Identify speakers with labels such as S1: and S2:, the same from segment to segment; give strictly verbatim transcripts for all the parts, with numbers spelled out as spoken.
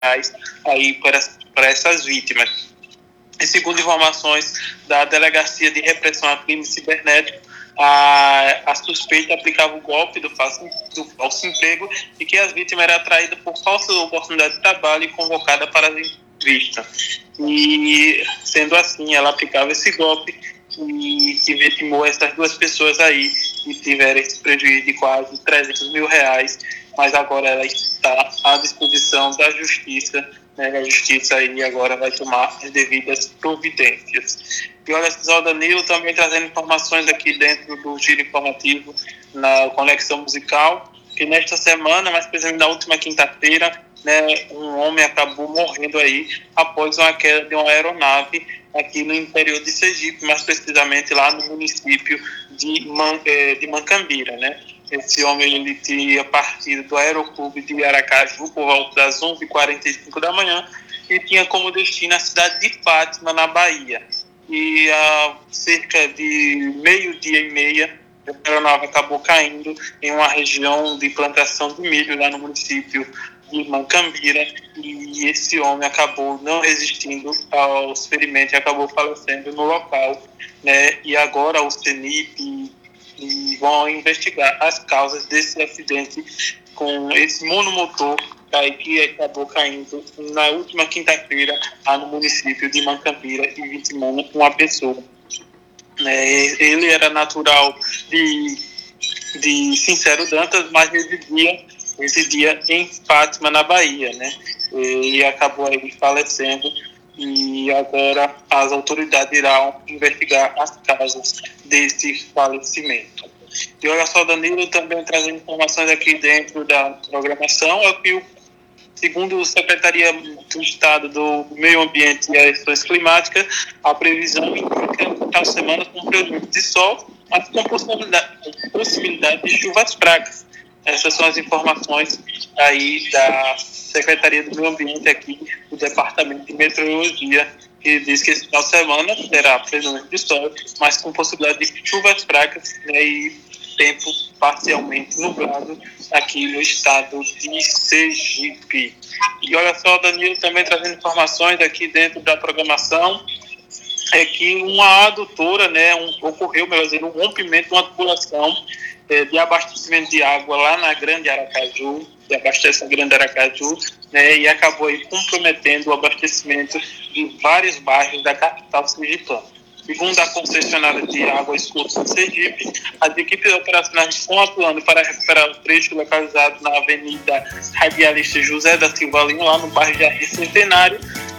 S1: reais aí para, para essas vítimas. E segundo informações da Delegacia de Repressão a Crime Cibernético, a, a suspeita aplicava o golpe do falso, do falso emprego e que as vítimas eram atraídas por falsas oportunidades de trabalho e convocadas para a entrevista. E, sendo assim, ela aplicava esse golpe e que vitimou essas duas pessoas aí e tiveram esse prejuízo de quase trezentos mil reais, mas agora ela está à disposição da Justiça, né? A Justiça aí agora vai tomar as devidas providências. E olha só, Danilo, também trazendo informações aqui dentro do Giro Informativo na Conexão Musical, que nesta semana, mais precisamente na última quinta-feira, né, um homem acabou morrendo aí após uma queda de uma aeronave aqui no interior de Sergipe, mais precisamente lá no município de, Man, eh, de Mancambira, né? Esse homem ele tinha partido do Aeroclube de Aracaju por volta das onze e quarenta e cinco da manhã e tinha como destino a cidade de Fátima, na Bahia. E a cerca de meio-dia e meia, a aeronave acabou caindo em uma região de plantação de milho lá no município de Mancambira, e esse homem acabou não resistindo aos ferimentos e acabou falecendo no local, né? E agora o CENIP e vão investigar as causas desse acidente com esse monomotor aí que acabou caindo na última quinta-feira lá no município de Mancambira e vitimando uma pessoa. É, ele era natural de, de Sincero Dantas, mas residia, residia em Fátima, na Bahia, né? E acabou aí falecendo e agora as autoridades irão investigar as causas desse falecimento. E olha só, Danilo, também trazendo informações aqui dentro da programação, é que, segundo a Secretaria do Estado do Meio Ambiente e Ações Climáticas, a previsão indica a semana com predomínio de sol, mas com possibilidade, possibilidade de chuvas fracas. Essas são as informações aí da Secretaria do Meio Ambiente aqui, do Departamento de Meteorologia, que diz que esse final de semana terá predomínio de sol, mas com possibilidade de chuvas fracas, né, e tempo parcialmente nublado aqui no estado de Sergipe. E olha só, Danilo, também trazendo informações aqui dentro da programação, é que uma adutora, né, um, ocorreu, melhor dizendo, um rompimento de uma tubulação é, de abastecimento de água lá na Grande Aracaju, que abastece a Grande Aracaju, né, e acabou aí comprometendo o abastecimento de vários bairros da capital sergipana. Segundo a concessionária de água e esgoto de Sergipe, as equipes operacionais estão atuando para recuperar o trecho localizado na Avenida Radialista José da Silva Lima, lá no bairro Jardim Centenário,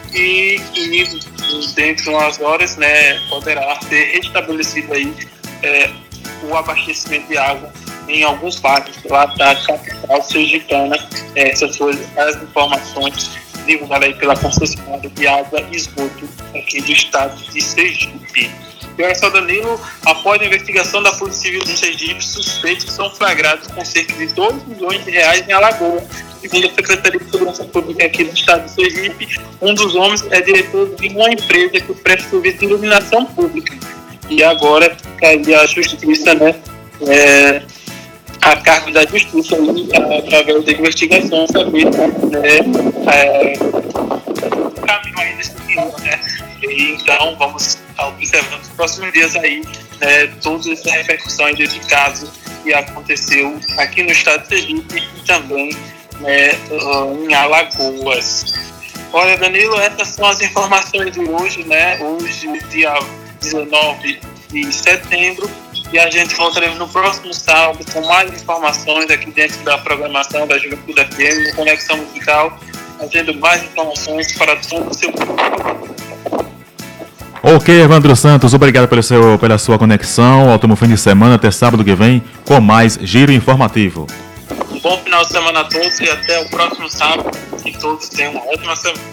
S1: e, e dentro de umas horas, né, poderá ser restabelecido aí é, o abastecimento de água em alguns bairros lá da capital sergipana. Essas foram as informações divulgadas aí pela concessionária de água e esgoto aqui do estado de Sergipe. E olha só, Danilo, após a investigação da Polícia Civil de Sergipe, suspeitos são flagrados com cerca de dois milhões de reais em Alagoas. Segundo a Secretaria de Segurança Pública aqui do estado de Sergipe, um dos homens é diretor de uma empresa que presta serviço de iluminação pública. E agora, cabe a justiça, né, é, a cargo da justiça, ali, através da investigação, saber, né, é, o caminho aí desse filme, né? E então vamos observar nos próximos dias aí, né, toda essa repercussão aí desse caso que aconteceu aqui no estado de Sergipe e também, né, em Alagoas. Olha, Danilo, essas são as informações de hoje, né? Hoje, dia dezenove de setembro. E a gente voltaremos no próximo sábado com mais informações aqui dentro da programação da Juventude F M, no Conexão Musical, trazendo mais informações para todo o seu público.
S2: Ok, Evandro Santos, obrigado pelo seu, pela sua conexão. Ótimo fim de semana, até sábado que vem, com mais Giro Informativo.
S1: Um bom final de semana a todos e até o próximo sábado. Que todos tenham uma ótima semana.